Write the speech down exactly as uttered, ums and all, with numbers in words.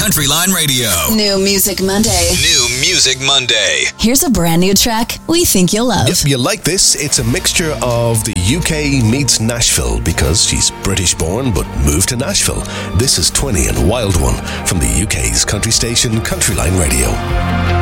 Countryline Radio. New Music Monday. New Music Monday. Here's a brand new track we think you'll love. Yep, you like this? It's a mixture of the U K meets Nashville because she's British born but moved to Nashville. This is twenty and Wild One from the U K's country station Countryline Radio.